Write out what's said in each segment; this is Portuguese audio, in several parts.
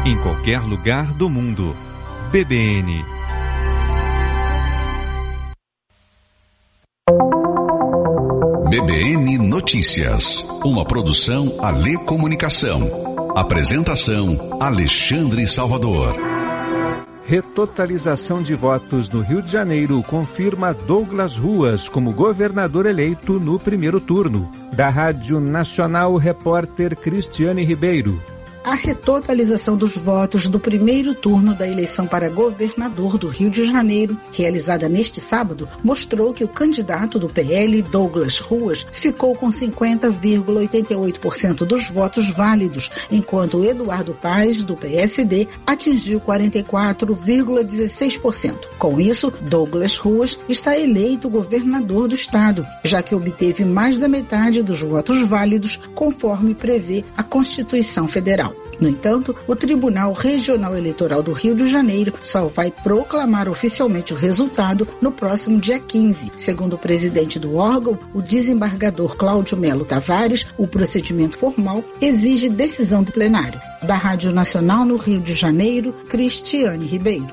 em qualquer lugar do mundo. BBN. BBN Notícias, uma produção Alê Comunicação. Apresentação Alexandre Salvador. Retotalização de votos no Rio de Janeiro confirma Douglas Ruas como governador eleito no primeiro turno. Da Rádio Nacional, repórter Cristiane Ribeiro. A retotalização dos votos do primeiro turno da eleição para governador do Rio de Janeiro, realizada neste sábado, mostrou que o candidato do PL, Douglas Ruas, ficou com 50,88% dos votos válidos, enquanto Eduardo Paes, do PSD, atingiu 44,16%. Com isso, Douglas Ruas está eleito governador do estado, já que obteve mais da metade dos votos válidos, conforme prevê a Constituição Federal. No entanto, o Tribunal Regional Eleitoral do Rio de Janeiro só vai proclamar oficialmente o resultado no próximo dia 15. Segundo o presidente do órgão, o desembargador Cláudio Melo Tavares, o procedimento formal exige decisão do plenário. Da Rádio Nacional no Rio de Janeiro, Cristiane Ribeiro.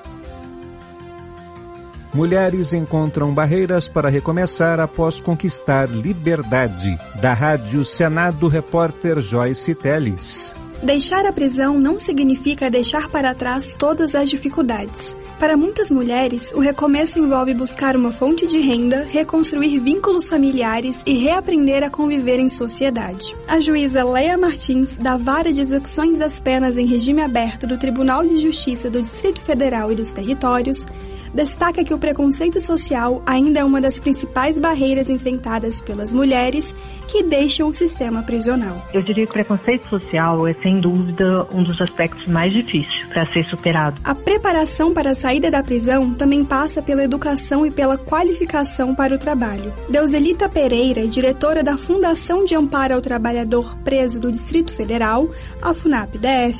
Mulheres encontram barreiras para recomeçar após conquistar liberdade. Da Rádio Senado, repórter Joyce Teles. Deixar a prisão não significa deixar para trás todas as dificuldades. Para muitas mulheres, o recomeço envolve buscar uma fonte de renda, reconstruir vínculos familiares e reaprender a conviver em sociedade. A juíza Leia Martins, da Vara de Execuções das Penas em Regime Aberto do Tribunal de Justiça do Distrito Federal e dos Territórios, destaca que o preconceito social ainda é uma das principais barreiras enfrentadas pelas mulheres que deixam o sistema prisional. Eu diria que o preconceito social é, sem dúvida, um dos aspectos mais difíceis para ser superado. A preparação para a saída da prisão também passa pela educação e pela qualificação para o trabalho. Deuselita Pereira, diretora da Fundação de Amparo ao Trabalhador Preso do Distrito Federal, a FUNAP-DF,